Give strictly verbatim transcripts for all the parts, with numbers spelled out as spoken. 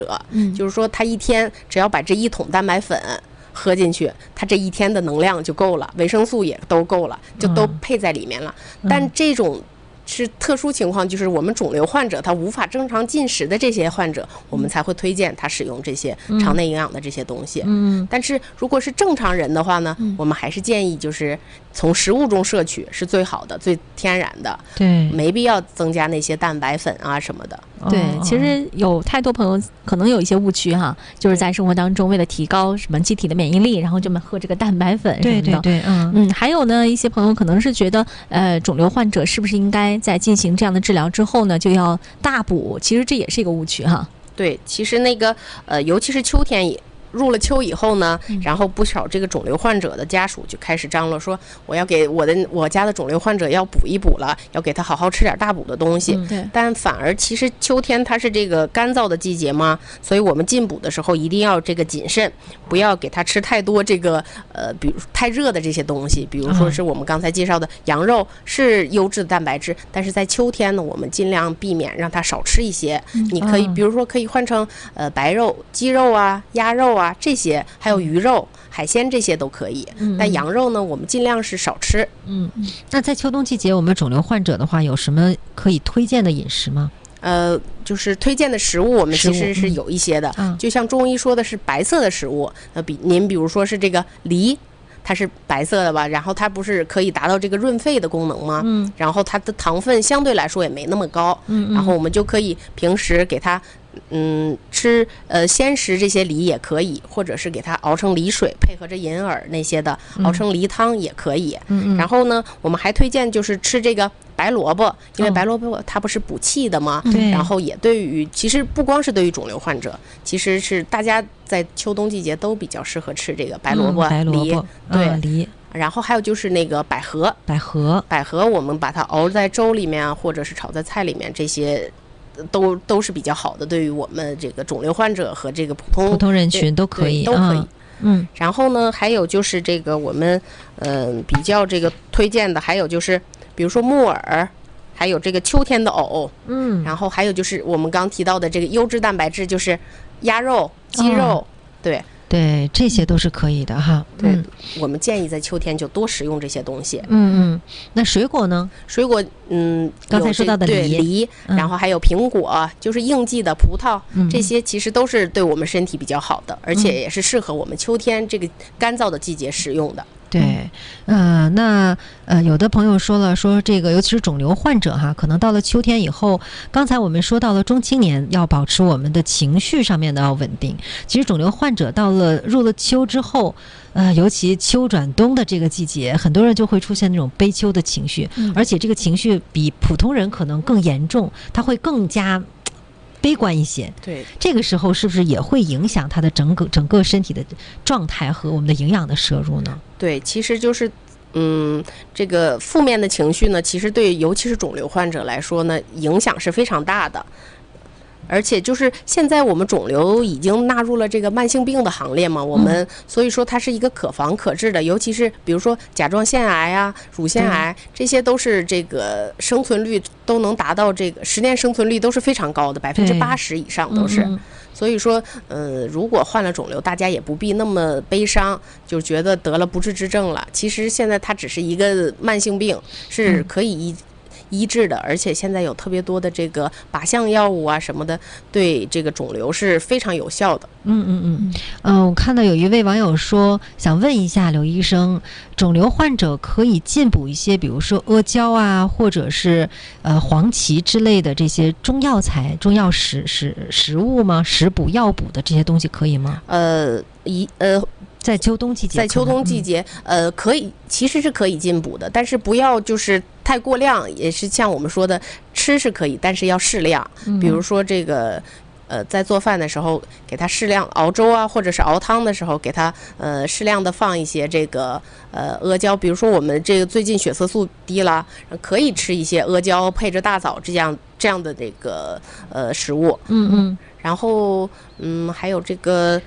嗯，就是说他一天只要把这一桶蛋白粉喝进去，他这一天的能量就够了，维生素也都够了，就都配在里面了。嗯、但这种是特殊情况，就是我们肿瘤患者他无法正常进食的这些患者，我们才会推荐他使用这些肠内营养的这些东西。嗯，但是如果是正常人的话呢，嗯、我们还是建议就是从食物中摄取是最好的、最天然的。 对， 没必要增加那些蛋白粉啊什么的。 对，其实有太多朋友可能有一些误区哈，就是在生活当中为了提高什么机体的免疫力，然后就喝这个蛋白粉什么的。 对对对，嗯嗯，还有呢，一些朋友可能是觉得，呃，肿瘤患者是不是应该在进行这样的治疗之后呢，就要大补？其实这也是一个误区哈。 对，其实那个呃，尤其是秋天也。入了秋以后呢，然后不少这个肿瘤患者的家属就开始张罗说，我要给我的我家的肿瘤患者要补一补了，要给他好好吃点大补的东西。 嗯、对。 但反而其实秋天它是这个干燥的季节嘛，所以我们进补的时候一定要这个谨慎，不要给他吃太多这个呃，比如太热的这些东西，比如说是我们刚才介绍的羊肉是优质的蛋白质，但是在秋天呢，我们尽量避免让他少吃一些。嗯、你可以比如说可以换成呃白肉、鸡肉啊、鸭肉啊。啊，这些还有鱼肉、海鲜这些都可以，嗯、但羊肉呢，我们尽量是少吃。 嗯，那在秋冬季节，我们肿瘤患者的话，有什么可以推荐的饮食吗？ 呃，就是推荐的食物，我们其实是有一些的，嗯、就像中医说的是白色的食物，那比您比如说是这个梨。它是白色的吧，然后它不是可以达到这个润肺的功能吗？嗯，然后它的糖分相对来说也没那么高，嗯，然后我们就可以平时给它，嗯，吃呃鲜食这些梨也可以，或者是给它熬成梨水，配合着银耳那些的熬成梨汤也可以。嗯，然后呢，我们还推荐就是吃这个白萝卜，因为白萝卜它不是补气的吗？对、哦，然后也对于其实不光是对于肿瘤患者，其实是大家在秋冬季节都比较适合吃这个白萝卜、 嗯、白萝卜梨，对、 嗯、梨。 然后还有就是那个百合， 百合， 百合，我们把它熬在粥里面啊，或者是炒在菜里面，这些都都是比较好的，对于我们这个肿瘤患者和这个普通普通人群都可以， 都可以。 嗯， 然后呢，还有就是这个我们嗯、呃、比较这个推荐的，还有就是比如说木耳。还有这个秋天的藕，嗯，然后还有就是我们刚提到的这个优质蛋白质，就是鸭肉、鸡肉，哦、对对，这些都是可以的哈。 对、嗯，我们建议在秋天就多食用这些东西。 嗯嗯，那水果呢？ 水果，嗯， 刚才说到的梨， 对梨，嗯、然后还有苹果，就是应季的葡萄，嗯、这些其实都是对我们身体比较好的，而且也是适合我们秋天这个干燥的季节食用的。 对，呃，那呃，有的朋友说了，说这个尤其是肿瘤患者哈，可能到了秋天以后，刚才我们说到了中青年要保持我们的情绪上面的要稳定。其实肿瘤患者到了入了秋之后，呃，尤其秋转冬的这个季节，很多人就会出现那种悲秋的情绪，嗯、而且这个情绪比普通人可能更严重，他会更加悲观一些。 对， 这个时候是不是也会影响他的整个整个身体的状态和我们的营养的摄入呢？ 对，其实就是，嗯，这个负面的情绪呢，其实对尤其是肿瘤患者来说呢，影响是非常大的。而且就是现在我们肿瘤已经纳入了这个慢性病的行列嘛，我们所以说它是一个可防可治的，尤其是比如说甲状腺癌啊、乳腺癌，这些都是这个生存率都能达到这个十年生存率都是非常高的，百分之八十以上都是。所以说，呃，如果患了肿瘤，大家也不必那么悲伤，就觉得得了不治之症了。其实现在它只是一个慢性病，是可以医。医治的，而且现在有特别多的这个靶向药物啊什么的，对这个肿瘤是非常有效的。 嗯嗯嗯，嗯、呃，我看到有一位网友说，想问一下刘医生，肿瘤患者可以进补一些，比如说阿胶啊，或者是呃黄芪之类的这些中药材、中药食食食物吗？食补、药补的这些东西可以吗？ 呃，一呃。 在秋冬季节， 在秋冬季节，嗯、呃，可以，其实是可以进补的，但是不要就是太过量，也是像我们说的，吃是可以，但是要适量。嗯、比如说这个，呃，在做饭的时候，给它适量熬粥啊，或者是熬汤的时候，给它呃适量的放一些这个呃阿胶。比如说我们这个最近血色素低了，可以吃一些阿胶配着大枣这样这样的这个呃食物。 嗯嗯， 然后嗯还有这个。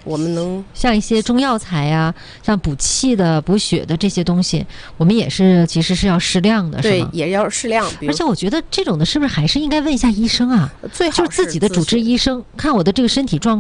我们能像一些中药材呀、像补气的、补血的这些东西，我们也是其实是要适量的，是吗？ 对也要适量。比如而且我觉得这种的是不是还是应该问一下医生啊？ 最好就是自己的主治医生，看我的这个身体状况。